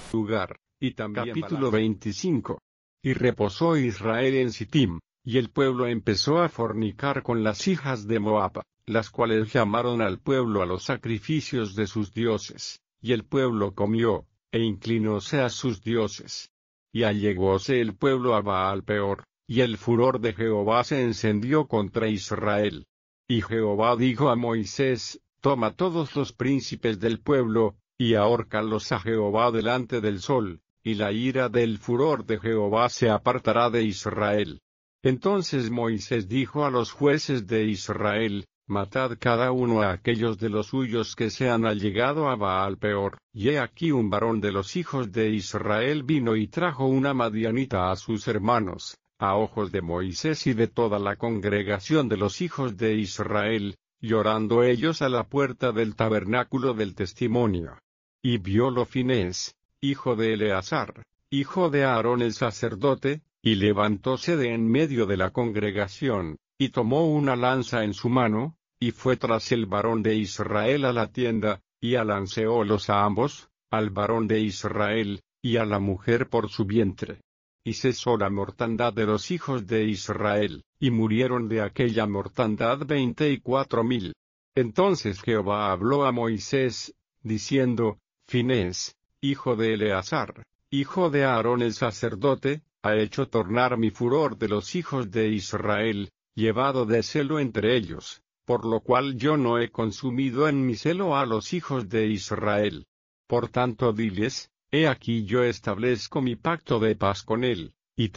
lugar. Y también capítulo 25. Y reposó Israel en Sittim, y el pueblo empezó a fornicar con las hijas de Moab, las cuales llamaron al pueblo a los sacrificios de sus dioses, y el pueblo comió, e inclinóse a sus dioses. Y allegóse el pueblo a Baal Peor, y el furor de Jehová se encendió contra Israel. Y Jehová dijo a Moisés: Toma todos los príncipes del pueblo, y ahórcalos a Jehová delante del sol, y la ira del furor de Jehová se apartará de Israel. Entonces Moisés dijo a los jueces de Israel: Matad cada uno a aquellos de los suyos que se han allegado a Baal Peor. Y he aquí un varón de los hijos de Israel vino y trajo una madianita a sus hermanos, a ojos de Moisés y de toda la congregación de los hijos de Israel, llorando ellos a la puerta del tabernáculo del testimonio. Y viólo Finés, hijo de Eleazar, hijo de Aarón el sacerdote, y levantóse de en medio de la congregación, y tomó una lanza en su mano, y fue tras el varón de Israel a la tienda, y alanceólos a ambos, al varón de Israel, y a la mujer por su vientre. Y cesó la mortandad de los hijos de Israel, y murieron de aquella mortandad 24,000. Entonces Jehová habló a Moisés, diciendo: Finés, hijo de Eleazar, hijo de Aarón el sacerdote, ha hecho tornar mi furor de los hijos de Israel, llevado de celo entre ellos, por lo cual yo no he consumido en mi celo a los hijos de Israel. Por tanto diles: He aquí yo establezco mi pacto de paz con él,